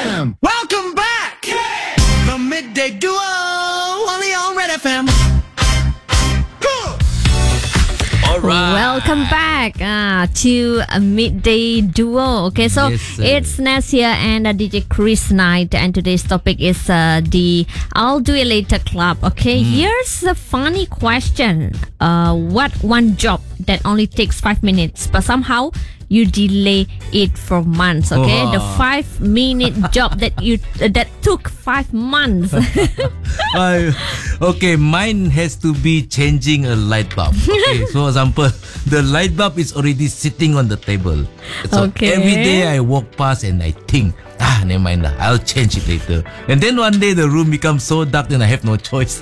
FM. Welcome back. The Midday Duo, only on Red FM. All right. Welcome back to a Midday Duo. Okay, so Yes, it's Nas here and DJ Chris Knight, and today's topic is the I'll Do It Later Club. Okay, here's a funny question. What one job that only takes 5 minutes, but somehow you delay it for months? Okay, the 5-minute job that took 5 months. Okay, mine has to be changing a light bulb. Okay, so for example, the light bulb is already sitting on the table. So Okay. every day I walk past and I think, never mind lah, I'll change it later. And then one day the room becomes so dark and I have no choice.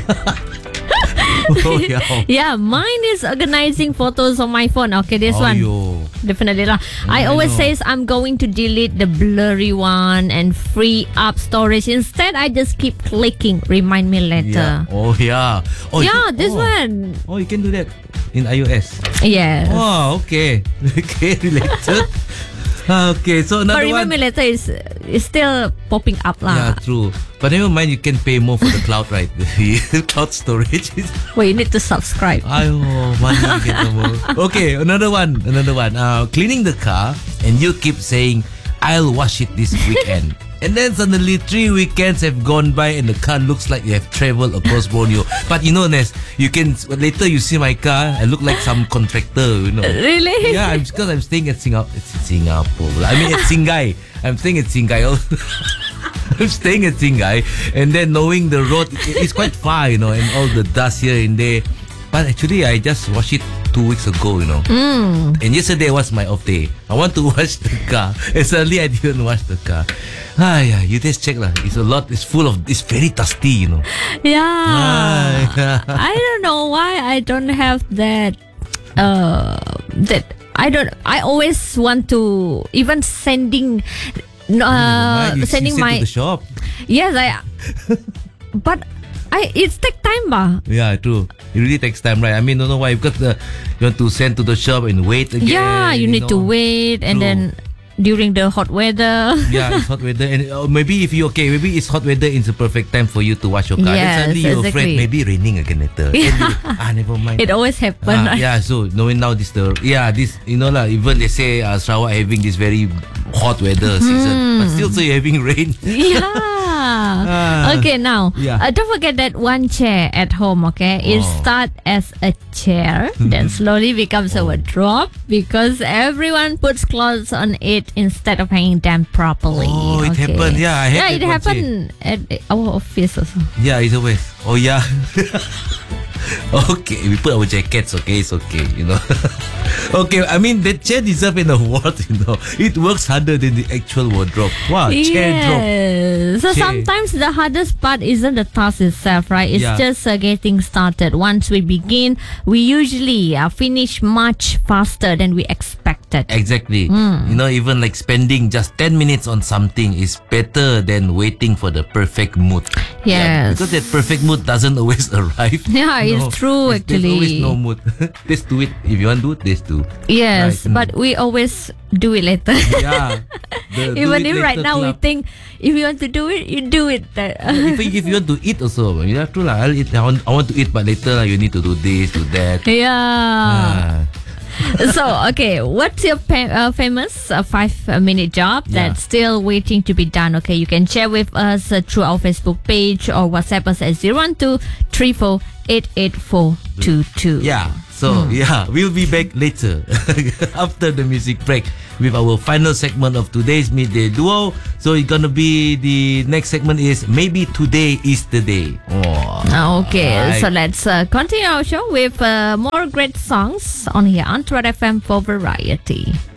Oh, yeah. Yeah, mine is organizing photos on my phone. Okay, this one. Yo. Definitely lah. I always says I'm going to delete the blurry one and free up storage. Instead, I just keep clicking remind me later. Yeah. Oh yeah. Oh, Yeah, you- this oh. one. Oh, you can do that in iOS. Yes. Oh, okay. Okay, related. Okay, so But another one. remember later is still popping up Yeah, lah. true. But never mind, you can pay more for the cloud, right? The cloud storage is. Well, you need to subscribe. Ayo, money get more. Okay, another one. Cleaning the car, and you keep saying, "I'll wash it this weekend." And then suddenly 3 weekends have gone by and the car looks like you have traveled across Borneo. But you know, Nes, later you see my car, I look like some contractor, you know. Really? Yeah, because I'm staying at Singapore. I mean at Singai. I'm staying at Singai. I'm staying at Singai, and then knowing the road is quite far, you know, and all the dust here and there. But actually, I just washed it 2 weeks ago, you know. And yesterday was my off day. I want to wash the car, and suddenly I didn't wash the car. Yeah, you just check lah. It's it's very dusty, you know. Yeah. I don't know why I don't have that. I always want to even sending. You Sending send my to the shop. yes, but it's take time ba. Yeah, true. It really takes time, right? I mean, don't know why, because you want to send to the shop and wait again. Yeah, you need to know. wait, and True. then during the hot weather. Yeah, it's hot weather, and maybe maybe it's hot weather. It's the perfect time for you to wash your car. Yes, and suddenly you're afraid exactly. maybe raining again later. Yeah. Never mind. It always happens. Yeah, so knowing now this you know lah. Even they say Sarawak having this very hot weather season, but still so you're having rain. Yeah. Okay, now Yeah. don't forget that one chair at home. Okay, it start as a chair, then slowly becomes a wardrobe because everyone puts clothes on it instead of hanging them properly. Oh, it happened. Yeah, I had it that one happened at our office also. Yeah, it's always. Oh yeah. Okay, we put our jackets. Okay, it's okay. You know. Okay, I mean that chair deserves an award. You know, it works harder than the actual wardrobe. Wow, chair drop. So Chair. sometimes the hardest part isn't the task itself, right? It's Yeah. just getting started. Once we begin, we usually finish much faster than we expected. Exactly. You know, even like spending just 10 minutes on something is better than waiting for the perfect mood. Yeah, Yes. because that perfect mood doesn't always arrive. Yeah, it's true, There's always actually. no mood. Just do it. If you want to do it, just do. Yes, Right. but we always do it later. Yeah. The Even do it if right later now we club. think if you want to do it, you do it. If you want to eat also, you have to lah. I'll eat. I want to eat, but later you need to do this, do that. Yeah. Ah. So, okay, what's your famous 5-minute job Yeah. that's still waiting to be done? Okay, you can share with us through our Facebook page or WhatsApp us at 012-34-88422. Yeah. So yeah, we'll be back later after the music break with our final segment of today's Midday Duo. So it's gonna be the next segment is maybe today is the day. Okay, Alright. so let's continue our show with more great songs on here on Red FM for variety.